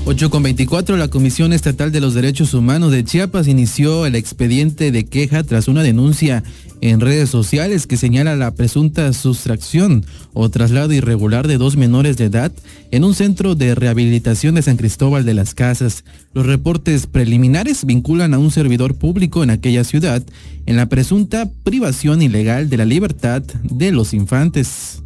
8:24, la Comisión Estatal de los Derechos Humanos de Chiapas inició el expediente de queja tras una denuncia en redes sociales que señala la presunta sustracción o traslado irregular de 2 menores de edad en un centro de rehabilitación de San Cristóbal de las Casas. Los reportes preliminares vinculan a un servidor público en aquella ciudad en la presunta privación ilegal de la libertad de los infantes.